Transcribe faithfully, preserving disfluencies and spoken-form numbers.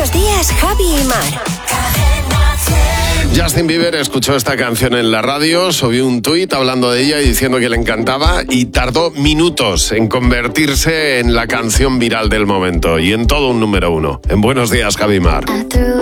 Buenos días, Javi y Mar. Justin Bieber escuchó esta canción en la radio, subió un tuit hablando de ella y diciendo que le encantaba y tardó minutos en convertirse en la canción viral del momento y en todo un número uno. En Buenos días, Javi y Mar.